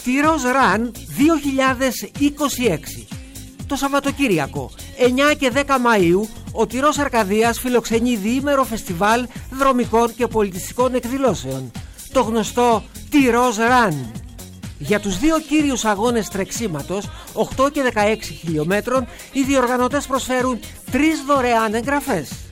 Τυρός Run 2026. Το Σαββατοκύριακο 9 και 10 Μαΐου ο Τυρός Αρκαδίας φιλοξενεί διήμερο φεστιβάλ δρομικών και πολιτιστικών εκδηλώσεων, το γνωστό Τυρός Run. Για τους δύο κύριους αγώνες τρεξίματος 8 και 16 χιλιόμετρων οι διοργανωτές προσφέρουν 3 δωρεάν εγγραφές.